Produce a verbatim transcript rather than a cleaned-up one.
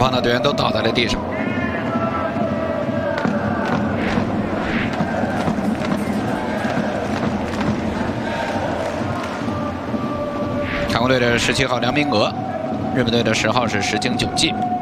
方的队员都倒在了地上。韩国队的十七号梁明娥，日本队的十号是石井久纪。